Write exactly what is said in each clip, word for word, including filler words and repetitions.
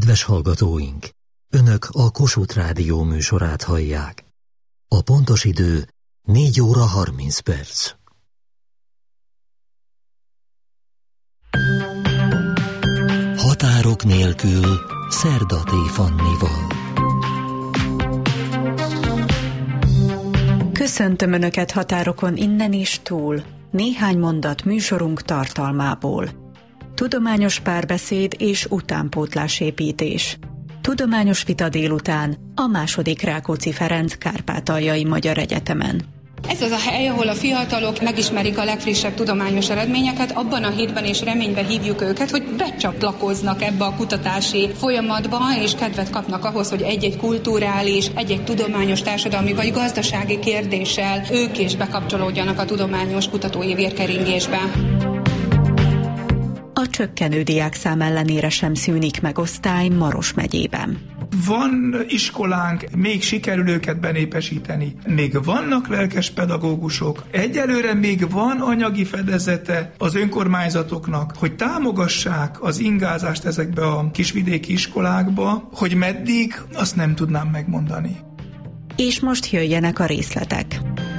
Kedves hallgatóink! Önök a Kossuth Rádió műsorát hallják. A pontos idő négy óra harminc perc. Határok nélkül Szerda T. Fannival. Köszöntöm Önöket határokon innen és túl. Néhány mondat műsorunk tartalmából. Tudományos párbeszéd és utánpótlásépítés. Tudományos vita délután a második Rákóczi Ferenc Kárpátaljai Magyar Egyetemen. Ez az a hely, ahol a fiatalok megismerik a legfrissebb tudományos eredményeket, abban a hitben és reményben hívjuk őket, hogy becsatlakoznak ebbe a kutatási folyamatba, és kedvet kapnak ahhoz, hogy egy-egy kulturális, egy-egy tudományos, társadalmi vagy gazdasági kérdéssel ők is bekapcsolódjanak a tudományos kutatói vérkeringésbe. A csökkenő diákszám ellenére sem szűnik meg osztály Maros megyében. Van iskolánk, még sikerül őket benépesíteni. Még vannak lelkes pedagógusok. Egyelőre még van anyagi fedezete az önkormányzatoknak, hogy támogassák az ingázást ezekbe a kisvidéki iskolákba, hogy meddig, azt nem tudnám megmondani. És most jöjjenek a részletek.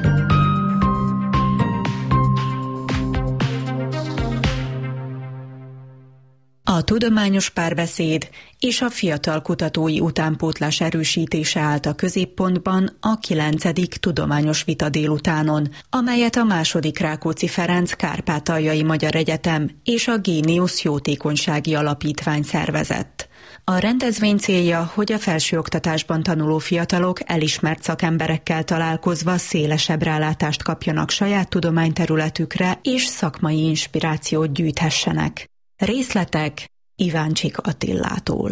A tudományos párbeszéd és a fiatal kutatói utánpótlás erősítése állt a középpontban a kilencedik tudományos vita délutánon, amelyet a második Rákóczi Ferenc Kárpátaljai Magyar Egyetem és a Géniusz Jótékonysági Alapítvány szervezett. A rendezvény célja, hogy a felsőoktatásban tanuló fiatalok elismert szakemberekkel találkozva szélesebb rálátást kapjanak saját tudományterületükre és szakmai inspirációt gyűjthessenek. Részletek Iváncsik Attillától.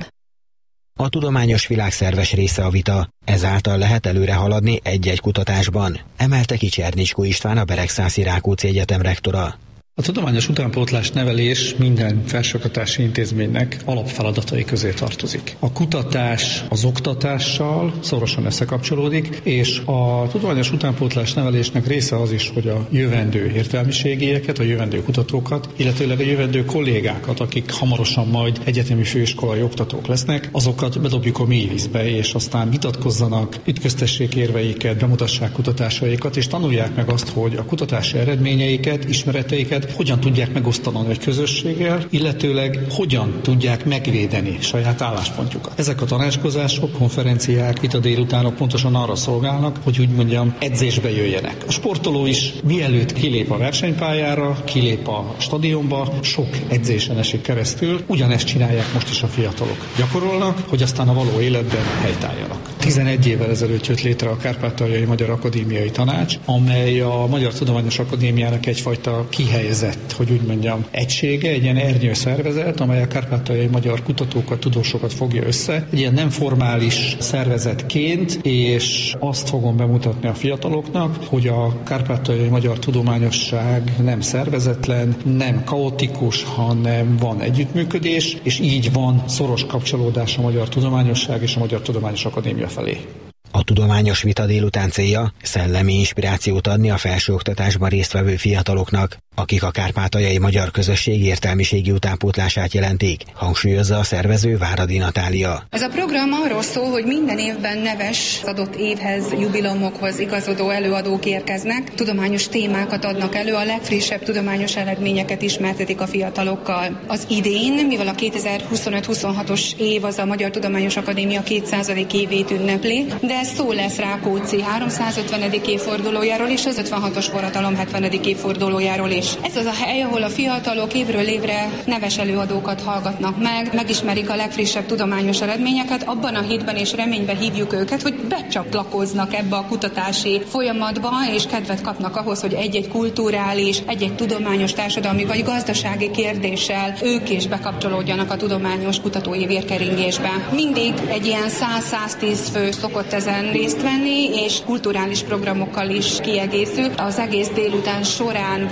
A tudományos világ szerves része a vita, ezáltal lehet előre haladni egy-egy kutatásban, emelte ki Csernicskó István, a Beregszászi Rákóczi Egyetem rektora. A tudományos utánpótlás nevelés minden felsőoktatási intézménynek alapfeladatai közé tartozik. A kutatás az oktatással szorosan összekapcsolódik, és a tudományos utánpótlás nevelésnek része az is, hogy a jövendő értelmiségieket, a jövendő kutatókat, illetőleg a jövendő kollégákat, akik hamarosan majd egyetemi főiskolai oktatók lesznek, azokat bedobjuk a mélyvízbe, és aztán vitatkozzanak, ütköztessék érveiket, bemutassák kutatásaikat, és tanulják meg azt, hogy a kutatási eredményeiket, ismereteiket hogyan tudják megosztani egy közösséggel, illetőleg hogyan tudják megvédeni saját álláspontjukat. Ezek a tanácskozások, konferenciák, vita délutánok pontosan arra szolgálnak, hogy úgy mondjam, edzésbe jöjjenek. A sportoló is mielőtt kilép a versenypályára, kilép a stadionba, sok edzésen esik keresztül, ugyanezt csinálják most is a fiatalok. Gyakorolnak, hogy aztán a való életben helytálljanak. tizenegy évvel ezelőtt jött létre a Kárpátaljai Magyar Akadémiai Tanács, amely a Magyar Tudományos Akadémiának egyfajta kihelyezett, hogy úgy mondjam, egysége, egy ilyen ernyő szervezet, amely a kárpátaljai magyar kutatókat, tudósokat fogja össze, egy ilyen nem formális szervezetként, és azt fogom bemutatni a fiataloknak, hogy a kárpátaljai magyar tudományosság nem szervezetlen, nem kaotikus, hanem van együttműködés, és így van szoros kapcsolódás a magyar tudományosság és a Magyar Tudományos Akadémia felé. A tudományos vita délután célja szellemi inspirációt adni a felsőoktatásban résztvevő fiataloknak, akik a kárpátaljai magyar közösség értelmiségi utánpótlását jelentik, hangsúlyozza a szervező Váradi Natália. Ez a program arról szól, hogy minden évben neves adott évhez, jubileumokhoz igazodó előadók érkeznek, tudományos témákat adnak elő, a legfrissebb tudományos eredményeket ismertetik a fiatalokkal. Az idén, mivel a kétezer-huszonöt huszonhatos év az a Magyar Tudományos Akadémia kétszázadik évét ünnepli, de szó lesz Rákóczi háromszázötvenedik évfordulójáról és az ötvenhatos forradalom hetvenedik évfordulójáról is. Ez az a hely, ahol a fiatalok évről évre neves előadókat hallgatnak meg, megismerik a legfrissebb tudományos eredményeket, abban a hitben és reményben hívjuk őket, hogy becsatlakoznak ebbe a kutatási folyamatba, és kedvet kapnak ahhoz, hogy egy-egy kulturális, egy-egy tudományos, társadalmi vagy gazdasági kérdéssel ők is bekapcsolódjanak a tudományos kutatói vérkeringésbe. Mindig egy ilyen száz-száztíz fő szokott ezen részt venni, és kulturális programokkal is kiegészül. Az egész délután során van rá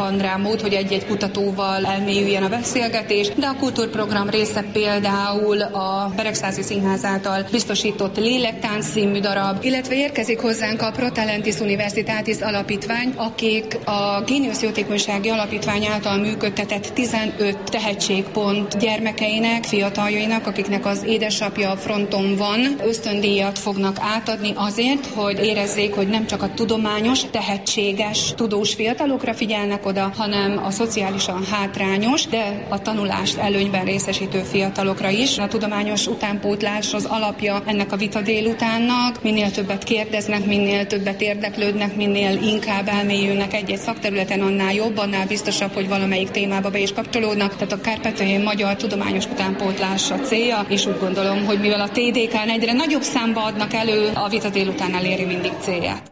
mód, hogy egy-egy kutatóval elmélyüljen a beszélgetés, de a kultúrprogram része például a Beregszázi Színház által biztosított Lélektánc című darab, illetve érkezik hozzánk a Protalentis Universitatis alapítvány, akik a Géniusz Jótékonysági Alapítvány által működtetett tizenöt tehetségpont gyermekeinek, fiataljainak, akiknek az édesapja fronton van, ösztöndíjat fognak átadni azért, hogy érezzék, hogy nem csak a tudományos, tehetséges, tudós fiatalokra figyelnek oda, hanem a szociálisan hátrányos, de a tanulást előnyben részesítő fiatalokra is. A tudományos utánpótlás az alapja ennek a vita délutánnak. Minél többet kérdeznek, minél többet érdeklődnek, minél inkább elmélyülnek egy-egy szakterületen, annál jobb, annál biztosabb, hogy valamelyik témába be is kapcsolódnak. Tehát a kárpátaljai magyar tudományos utánpótlás a célja, és úgy gondolom, hogy mivel a té dé ká-n egyre nagyobb számba adnak elő, a vita délután eléri mindig célját.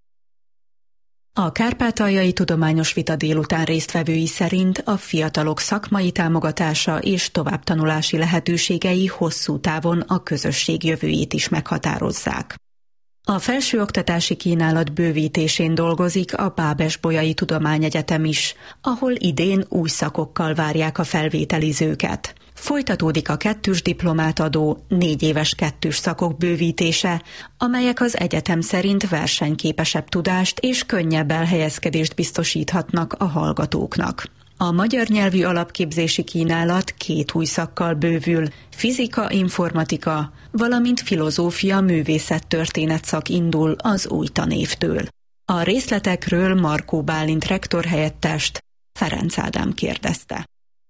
A Kárpátaljai Tudományos Vita délután résztvevői szerint a fiatalok szakmai támogatása és továbbtanulási lehetőségei hosszú távon a közösség jövőjét is meghatározzák. A felsőoktatási kínálat bővítésén dolgozik a Bábes-Bolyai Tudományegyetem is, ahol idén új szakokkal várják a felvételizőket. Folytatódik a kettős diplomát adó, négy éves kettős szakok bővítése, amelyek az egyetem szerint versenyképesebb tudást és könnyebb elhelyezkedést biztosíthatnak a hallgatóknak. A magyar nyelvű alapképzési kínálat két új szakkal bővül, fizika, informatika, valamint filozófia, művészettörténet szak indul az új tanévtől. A részletekről Markó Bálint rektorhelyettest Ferenc Ádám kérdezte.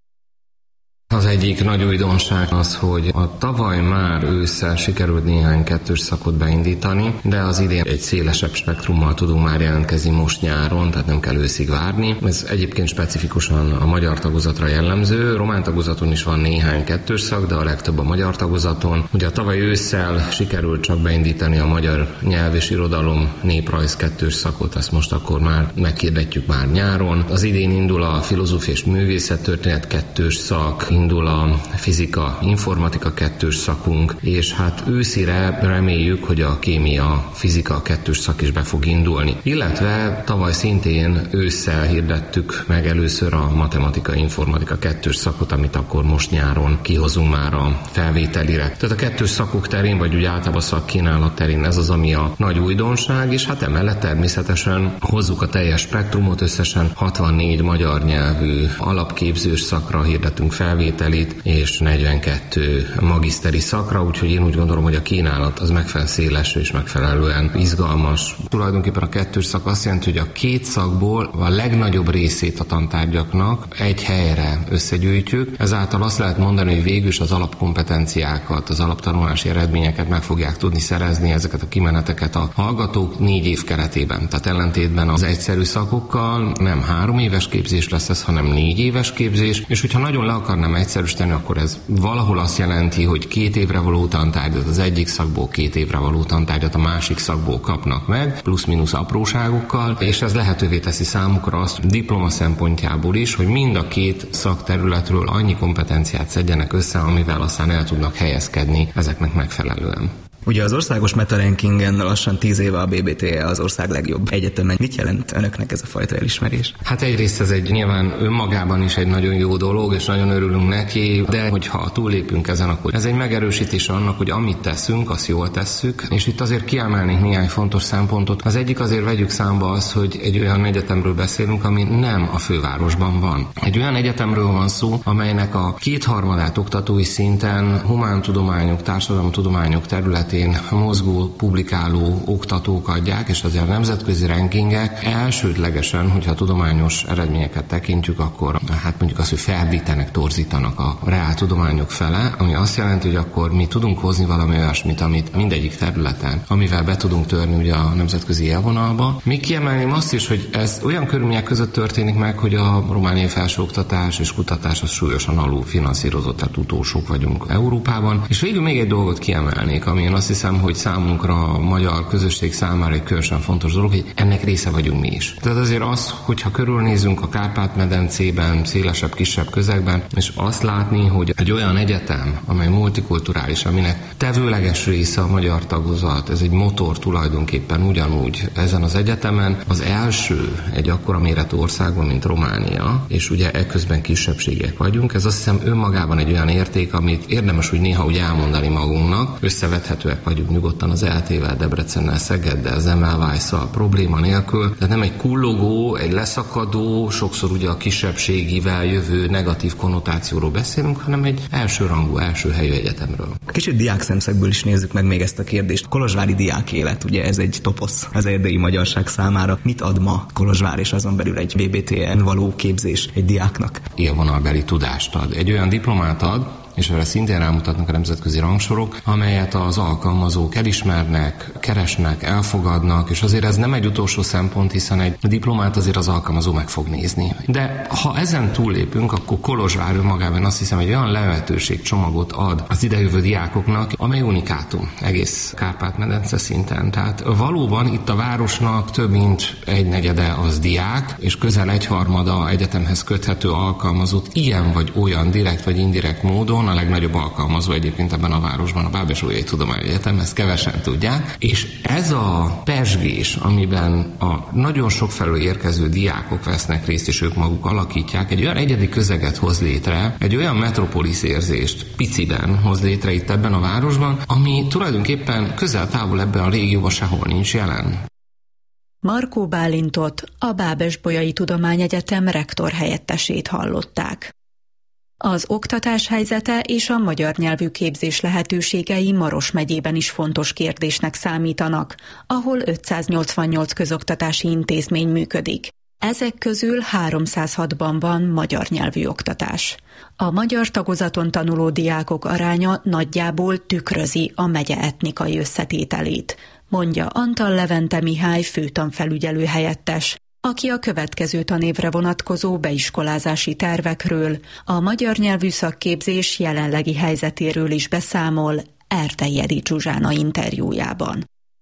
Az egyik nagy újdonság az, hogy a tavaly már ősszel sikerült néhány kettős szakot beindítani, de az idén egy szélesebb spektrummal tudunk már jelentkezni most nyáron, tehát nem kell őszig várni. Ez egyébként specifikusan a magyar tagozatra jellemző, román tagozaton is van néhány kettős szak, de a legtöbb a magyar tagozaton. Ugye a tavaly ősszel sikerült csak beindítani a magyar nyelv és irodalom néprajz kettős szakot, ezt most akkor már meghirdetjük már nyáron. Az idén indul a filozófia és művészettörténet kettős szak, indul a fizika, informatika kettős szakunk, és hát őszire reméljük, hogy a kémia, fizika kettős szak is be fog indulni. Illetve tavaly szintén ősszel hirdettük meg először a matematika, informatika kettős szakot, amit akkor most nyáron kihozunk már a felvételire. Tehát a kettős szakok terén, vagy úgy általában szakkínálat terén ez az, ami a nagy újdonság, és hát emellett természetesen hozzuk a teljes spektrumot, összesen hatvannégy magyar nyelvű alapképzős szakra hirdettünk felvételire, és negyvenkettő magiszteri szakra, úgyhogy én úgy gondolom, hogy a kínálat az megfelelően széles és megfelelően izgalmas. Tulajdonképpen a kettős szak azt jelenti, hogy a két szakból a legnagyobb részét a tantárgyaknak egy helyre összegyűjtjük. Ezáltal azt lehet mondani, hogy végül is az alapkompetenciákat, az alaptanulási eredményeket meg fogják tudni szerezni, ezeket a kimeneteket a hallgatók négy év keretében. Tehát ellentétben az egyszerű szakokkal nem három éves képzés lesz ez, hanem négy éves képzés, és hogyha nagyon le akarnám egyszerűsíteni, akkor ez valahol azt jelenti, hogy két évre való tantárgyat az egyik szakból, két évre való tantárgyat a másik szakból kapnak meg, plusz-minusz apróságokkal, és ez lehetővé teszi számukra azt diploma szempontjából is, hogy mind a két szakterületről annyi kompetenciát szedjenek össze, amivel aztán el tudnak helyezkedni ezeknek megfelelően. Ugye az országos meta-rankingen lassan tíz éve a bé bé té az ország legjobb egyetemen. Mit jelent önöknek ez a fajta elismerés? Hát egyrészt ez egy nyilván önmagában is egy nagyon jó dolog, és nagyon örülünk neki, de hogyha túllépünk ezen, akkor ez egy megerősítés annak, hogy amit teszünk, azt jól tesszük, és itt azért kiemelnék néhány fontos szempontot. Az egyik azért vegyük számba azt, hogy egy olyan egyetemről beszélünk, ami nem a fővárosban van. Egy olyan egyetemről van szó, amelynek a kétharmadát oktatói szinten humántudományok, társadalomtudományok területén mozgó, publikáló oktatók adják, és azért a nemzetközi rankingek elsődlegesen, hogyha tudományos eredményeket tekintjük, akkor hát mondjuk azt, hogy feldítenek, torzítanak a reál tudományok fele, ami azt jelenti, hogy akkor mi tudunk hozni valami olyasmit, amit mindegyik területen, amivel be tudunk törni ugye a nemzetközi élvonalba. Még kiemelném azt is, hogy ez olyan körülmények között történik meg, hogy a romániai felsőoktatás és kutatás az súlyosan alul finanszírozott, tehát utolsók vagyunk Európában. És végül még egy dolgot kiemelnék, ami én azt azt hiszem, hogy számunkra, a magyar közösség számára egy különösen fontos dolog, hogy ennek része vagyunk mi is. Tehát azért az, hogyha körülnézünk a Kárpát-medencében, szélesebb, kisebb közegben, és azt látni, hogy egy olyan egyetem, amely multikulturális, aminek tevőleges része a magyar tagozat, ez egy motor tulajdonképpen ugyanúgy ezen az egyetemen, az első egy akkora méretű országban, mint Románia, és ugye ekközben kisebbségek vagyunk, ez azt hiszem önmagában egy olyan érték, amit érdemes úgy néha úgy elmondani magunknak, összevethetőek vagyunk nyugodtan az é el té-vel, Debrecennel, Szegeddel, Semmelweis-szal probléma nélkül, tehát nem egy kullogó, egy leszakadó, sokszor ugye a kisebbségivel jövő negatív konnotációról beszélünk, hanem egy elsőrangú, első helyű egyetemről. Kicsit diák szemszögből is nézzük meg még ezt a kérdést. Kolozsvári diák élet, ugye ez egy toposz az erdélyi magyarság számára. Mit ad ma Kolozsvár és azon belül egy bé bé té en való képzés egy diáknak? Élvonalbeli tudást ad. Egy olyan diplomát ad, és erre szintén rámutatnak a nemzetközi rangsorok, amelyet az alkalmazók elismernek, keresnek, elfogadnak, és azért ez nem egy utolsó szempont, hiszen egy diplomát azért az alkalmazó meg fog nézni. De ha ezen túllépünk, akkor Kolozsvár önmagában azt hiszem, egy olyan lehetőségcsomagot ad az idejövő diákoknak, amely unikátum egész Kárpát-medence szinten. Tehát valóban itt a városnak több mint egy negyede az diák, és közel egyharmada egyetemhez köthető alkalmazott ilyen vagy olyan direkt vagy indirekt módon. A legnagyobb alkalmazó egyébként ebben a városban a Bábes-Bolyai Tudományegyetem, ezt kevesen tudják, és ez a pezsgés, amiben a nagyon sokfelől érkező diákok vesznek részt, és ők maguk alakítják, egy olyan egyedi közeget hoz létre, egy olyan metropolis érzést piciben hoz létre itt ebben a városban, ami tulajdonképpen közel-távol ebben a régióban sehol nincs jelen. Markó Bálintot, a Bábes-Bolyai Tudományegyetem rektor helyettesét hallották. Az oktatás helyzete és a magyar nyelvű képzés lehetőségei Maros megyében is fontos kérdésnek számítanak, ahol ötszáznyolcvannyolc közoktatási intézmény működik. Ezek közül háromszázhatban van magyar nyelvű oktatás. A magyar tagozaton tanuló diákok aránya nagyjából tükrözi a megye etnikai összetételét, mondja Antal Levente Mihály főtanfelügyelő helyettes, aki a következő tanévre vonatkozó beiskolázási tervekről, a magyar nyelvű szakképzés jelenlegi helyzetéről is beszámol Erdei Edith Zsuzsána interjújában.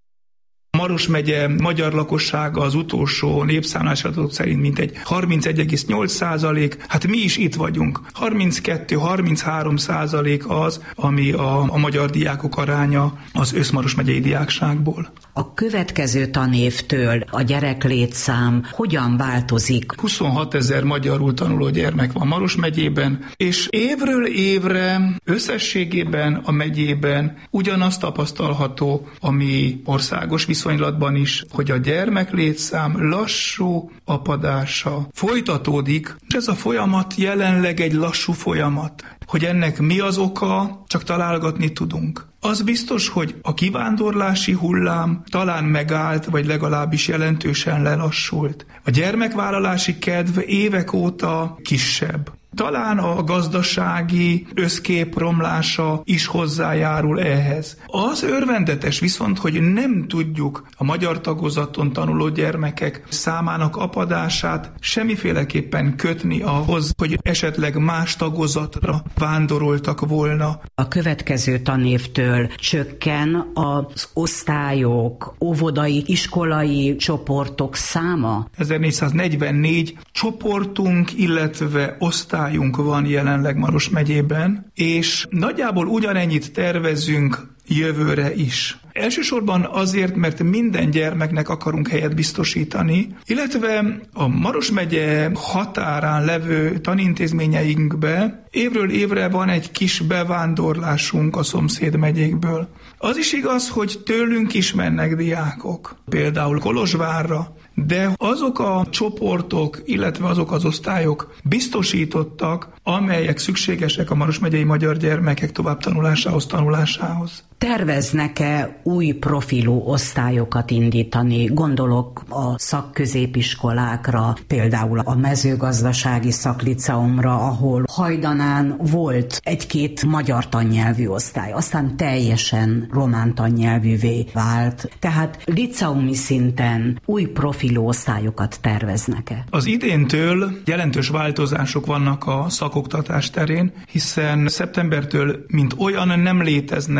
Maros megye magyar lakossága az utolsó népszámlálás adatok szerint mintegy harmincegy egész nyolc százalék, hát mi is itt vagyunk. harminckettő-harminchárom százalék az, ami a, a magyar diákok aránya az összmaros megyei diákságból. A következő tanévtől a gyereklétszám hogyan változik? huszonhat ezer magyarul tanuló gyermek van Maros megyében, és évről évre összességében a megyében ugyanazt tapasztalható, ami országos viszonylatban is, hogy a gyermeklétszám lassú apadása folytatódik, és ez a folyamat jelenleg egy lassú folyamat. Hogy ennek mi az oka, csak találgatni tudunk. Az biztos, hogy a kivándorlási hullám talán megállt, vagy legalábbis jelentősen lelassult. A gyermekvállalási kedv évek óta kisebb. Talán a gazdasági összkép romlása is hozzájárul ehhez. Az örvendetes viszont, hogy nem tudjuk a magyar tagozaton tanuló gyermekek számának apadását semmiféleképpen kötni ahhoz, hogy esetleg más tagozatra vándoroltak volna. A következő tanévtől csökken az osztályok, óvodai, iskolai csoportok száma? ezernégyszáznegyvennégy csoportunk, illetve osztály van jelenleg Maros megyében, és nagyjából ugyanennyit tervezünk jövőre is. Elsősorban azért, mert minden gyermeknek akarunk helyet biztosítani, illetve a Maros megye határán levő tanintézményeinkbe évről évre van egy kis bevándorlásunk a szomszéd megyékből. Az is igaz, hogy tőlünk is mennek diákok, például Kolozsvárra, de azok a csoportok, illetve azok az osztályok biztosítottak, amelyek szükségesek a Maros megyei magyar gyermekek továbbtanulásához, tanulásához. Terveznek-e új profilú osztályokat indítani? Gondolok a szakközépiskolákra, például a mezőgazdasági szakliceumra, ahol hajdanán volt egy-két magyar tannyelvű osztály, aztán teljesen román tannyelvűvé vált. Tehát liceumi szinten új profilú osztályokat terveznek-e? Az idéntől jelentős változások vannak a szakoktatás terén, hiszen szeptembertől mint olyan nem léteznek a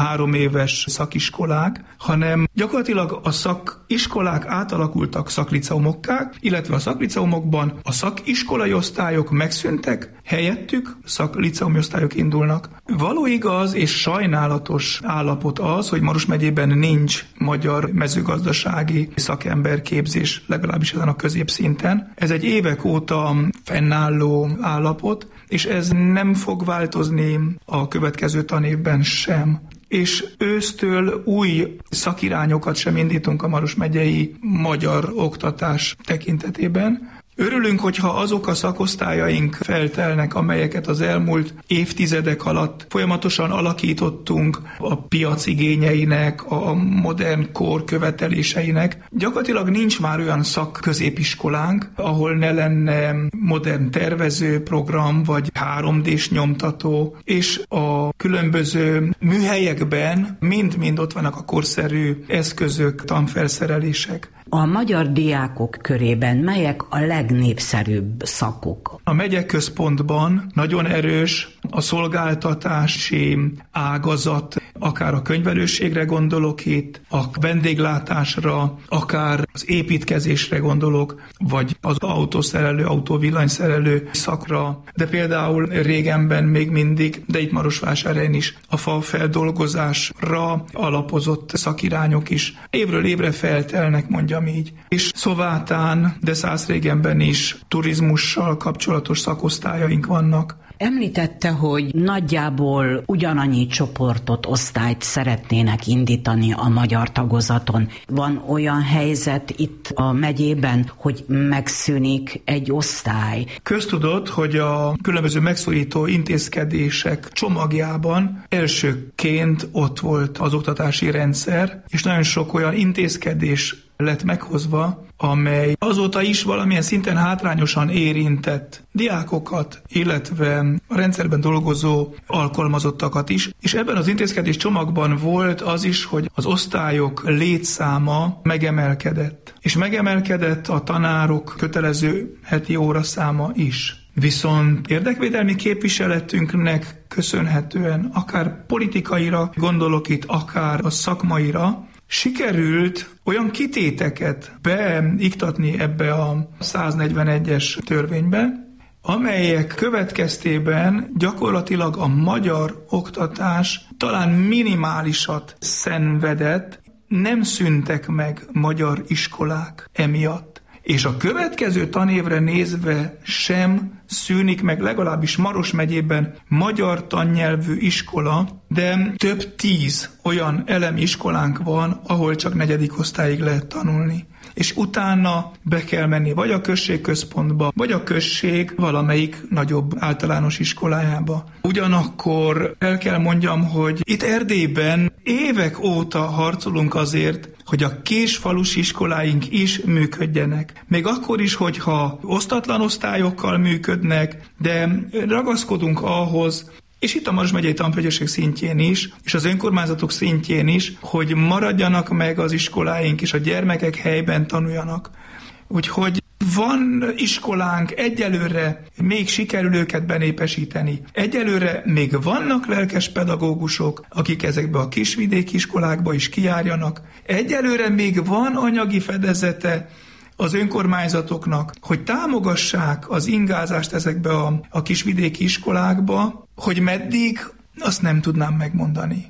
három éves szakiskolák, hanem gyakorlatilag a szakiskolák átalakultak szakliceumokká, illetve a szakliceumokban a szakiskolai osztályok megszűntek, helyettük szakliceumi osztályok indulnak. Való igaz és sajnálatos állapot az, hogy Maros megyében nincs magyar mezőgazdasági szakemberképzés, legalábbis ezen a középszinten. Ez egy évek óta fennálló állapot, és ez nem fog változni a következő tanévben sem. És ősztől új szakirányokat sem indítunk a Maros megyei magyar oktatás tekintetében. Örülünk, hogyha azok a szakosztályaink feltelnek, amelyeket az elmúlt évtizedek alatt folyamatosan alakítottunk a piac igényeinek, a modern kor követeléseinek. Gyakorlatilag nincs már olyan szakközépiskolánk, ahol ne lenne modern tervezőprogram, vagy három dés nyomtató, és a különböző műhelyekben mind-mind ott vannak a korszerű eszközök, tanfelszerelések. A magyar diákok körében melyek a legnépszerűbb szakok? A megyeközpontban nagyon erős a szolgáltatási ágazat, akár a könyvelőségre gondolok itt, a vendéglátásra, akár az építkezésre gondolok, vagy az autószerelő, autóvillanyszerelő szakra, de például régenben még mindig, de itt Marosvásárhelyen is a fafeldolgozásra alapozott szakirányok is évről évre feltelnek, mondjam így. És Szovátán, de Szászrégenben is turizmussal kapcsolatos szakosztályaink vannak. Említette, hogy nagyjából ugyanannyi csoportot, osztályt szeretnének indítani a magyar tagozaton. Van olyan helyzet itt a megyében, hogy megszűnik egy osztály? Köztudott, hogy a különböző megszorító intézkedések csomagjában elsőként ott volt az oktatási rendszer, és nagyon sok olyan intézkedés lett meghozva, amely azóta is valamilyen szinten hátrányosan érintett diákokat, illetve a rendszerben dolgozó alkalmazottakat is, és ebben az intézkedés csomagban volt az is, hogy az osztályok létszáma megemelkedett, és megemelkedett a tanárok kötelező heti óraszáma is. Viszont érdekvédelmi képviseletünknek köszönhetően, akár politikaira gondolok itt, akár a szakmaira, sikerült olyan kitéteket beiktatni ebbe a száznegyvenegyes törvénybe, amelyek következtében gyakorlatilag a magyar oktatás talán minimálisat szenvedett, nem szűntek meg magyar iskolák emiatt. És a következő tanévre nézve sem szűnik meg legalábbis Maros megyében magyar tannyelvű iskola, de több tíz olyan elemi iskolánk van, ahol csak negyedik osztályig lehet tanulni. És utána be kell menni vagy a községközpontba, vagy a község valamelyik nagyobb általános iskolájába. Ugyanakkor el kell mondjam, hogy itt Erdélyben évek óta harcolunk azért, hogy a kis falusi iskoláink is működjenek. Még akkor is, hogyha osztatlan osztályokkal működnek, de ragaszkodunk ahhoz, és itt a Maros megyei tanfegyőrség szintjén is, és az önkormányzatok szintjén is, hogy maradjanak meg az iskoláink, és a gyermekek helyben tanuljanak. Úgyhogy van iskolánk, egyelőre még sikerül őket benépesíteni. Egyelőre még vannak lelkes pedagógusok, akik ezekbe a kisvidéki iskolákba is kijárjanak. Egyelőre még van anyagi fedezete az önkormányzatoknak, hogy támogassák az ingázást ezekbe a, a kisvidéki iskolákba, hogy meddig, azt nem tudnám megmondani.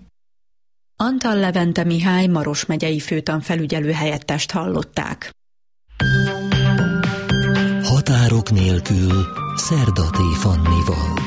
Antal Levente Mihály Maros megyei főtanfelügyelő helyettest hallották. Határok nélkül Szerdaté Fannival.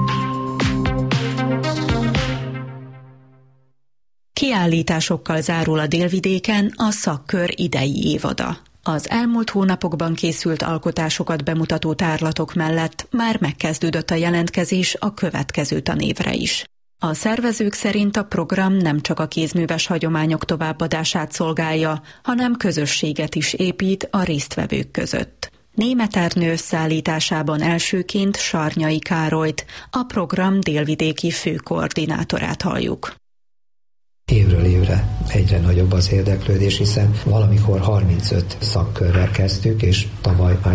Kiállításokkal zárul a Délvidéken a szakkör idei évada. Az elmúlt hónapokban készült alkotásokat bemutató tárlatok mellett már megkezdődött a jelentkezés a következő tanévre is. A szervezők szerint a program nem csak a kézműves hagyományok továbbadását szolgálja, hanem közösséget is épít a résztvevők között. Németh Ernő összeállításában elsőként Sarnyai Károlyt, a program délvidéki főkoordinátorát halljuk. Évről évre egyre nagyobb az érdeklődés, hiszen valamikor harmincöt szakkörrel kezdtük, és tavaly már